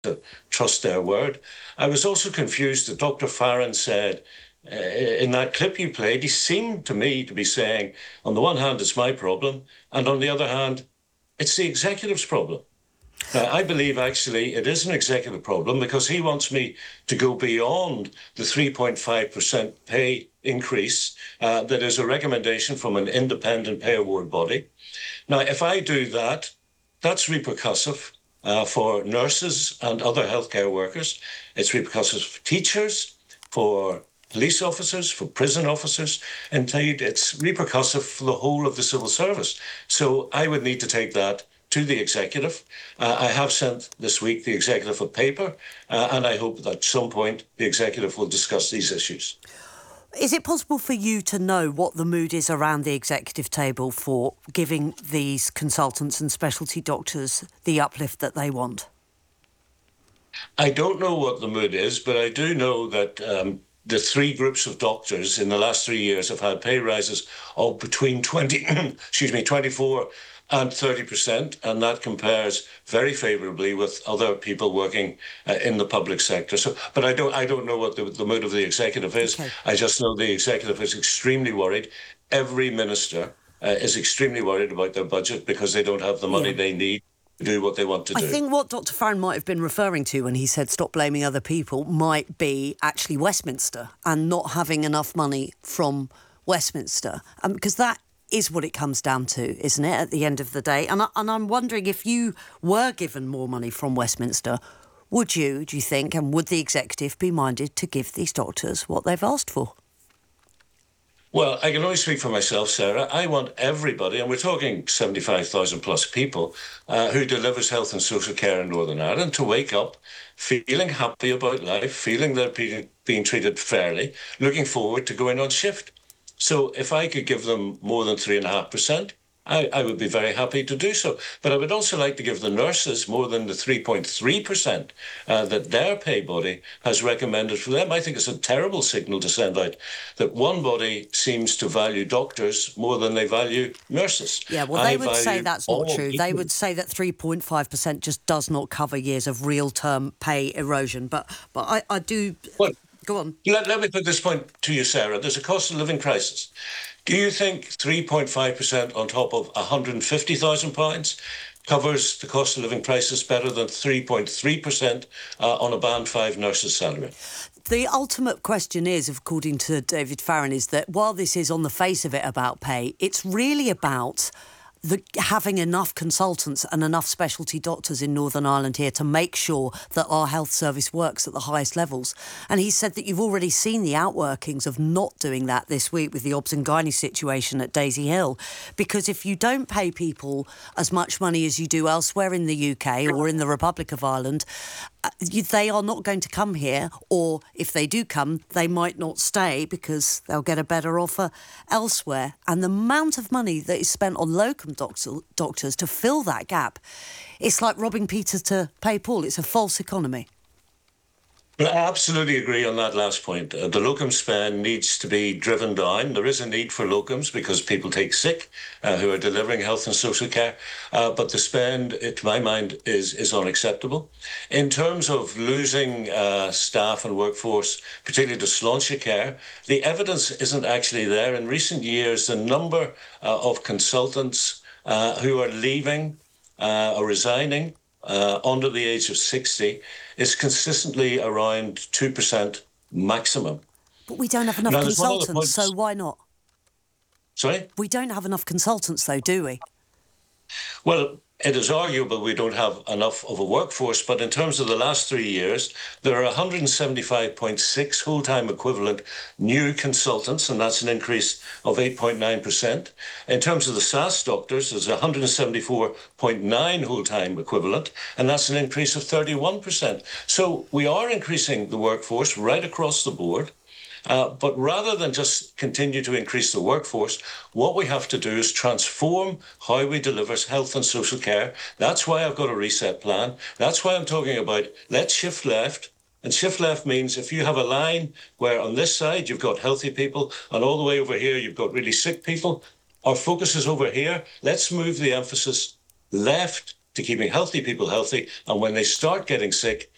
to trust their word. I was also confused that Dr. Farron said in that clip you played, he seemed to me to be saying, on the one hand, it's my problem, and on the other hand, it's the executive's problem. Now, I believe actually it is an executive problem because he wants me to go beyond the 3.5% pay increase that is a recommendation from an independent pay award body. Now, if I do that, that's repercussive for nurses and other healthcare workers. It's repercussive for teachers, for police officers, for prison officers. Indeed, it's repercussive for the whole of the civil service. So I would need to take that to the executive. I have sent this week the executive a paper, and I hope that at some point the executive will discuss these issues. Is it possible for you to know what the mood is around the executive table for giving these consultants and specialty doctors the uplift that they want? I don't know what the mood is, but I do know that the three groups of doctors in the last 3 years have had pay rises of between 24 and 30%, and that compares very favourably with other people working in the public sector. So, but I don't know what the mood of the executive is. Okay. I just know the executive is extremely worried. Every minister is extremely worried about their budget because they don't have the money they need to do what they want to do. I think what Dr. Farron might have been referring to when he said stop blaming other people might be actually Westminster and not having enough money from Westminster, because that is what it comes down to, isn't it, at the end of the day? And I'm wondering, if you were given more money from Westminster, do you think, and would the executive be minded to give these doctors what they've asked for? Well, I can only speak for myself, Sarah. I want everybody, and we're talking 75,000 plus people, who delivers health and social care in Northern Ireland, to wake up feeling happy about life, feeling they're being treated fairly, looking forward to going on shift. So if I could give them more than 3.5%, I would be very happy to do so. But I would also like to give the nurses more than the 3.3% that their pay body has recommended for them. I think it's a terrible signal to send out that one body seems to value doctors more than they value nurses. Yeah, well, they would say that's not true. They would say that 3.5% just does not cover years of real-term pay erosion. But I do... Well, go on. Let me put this point to you, Sarah. There's a cost of living crisis. Do you think 3.5% on top of £150,000 covers the cost of living crisis better than 3.3% on a Band 5 nurse's salary? The ultimate question is, according to David Farron, is that while this is on the face of it about pay, it's really about having enough consultants and enough specialty doctors in Northern Ireland here to make sure that our health service works at the highest levels. And he said that you've already seen the outworkings of not doing that this week with the obs and gynae situation at Daisy Hill. Because if you don't pay people as much money as you do elsewhere in the UK or in the Republic of Ireland, they are not going to come here, or if they do come, they might not stay because they'll get a better offer elsewhere. And the amount of money that is spent on locum doctors to fill that gap, it's like robbing Peter to pay Paul. It's a false economy. I absolutely agree on that last point. The locum spend needs to be driven down. There is a need for locums because people take sick who are delivering health and social care. But the spend, to my mind, is unacceptable. In terms of losing staff and workforce, particularly to Sláintecare, the evidence isn't actually there. In recent years, the number of consultants who are leaving or resigning under the age of 60 is consistently around 2% maximum. But we don't have enough consultants, so why not? Sorry? We don't have enough consultants, though, do we? Well, it is arguable we don't have enough of a workforce, but in terms of the last 3 years, there are 175.6 full-time equivalent new consultants, and that's an increase of 8.9%. In terms of the SAS doctors, there's 174.9 full-time equivalent, and that's an increase of 31%. So we are increasing the workforce right across the board. But rather than just continue to increase the workforce, what we have to do is transform how we deliver health and social care. That's why I've got a reset plan. That's why I'm talking about let's shift left. And shift left means if you have a line where on this side you've got healthy people and all the way over here you've got really sick people, our focus is over here. Let's move the emphasis left to keeping healthy people healthy. And when they start getting sick,